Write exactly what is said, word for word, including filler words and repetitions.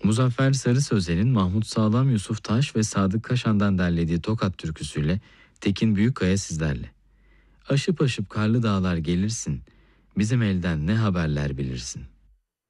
Muzaffer Sarı Sözen'in Mahmut Sağlam, Yusuf Taş ve Sadık Kaşan'dan derlediği Tokat türküsüyle Tekin Büyükkaya sizlerle. Aşıp aşıp karlı dağlar gelirsin, bizim elden ne haberler bilirsin.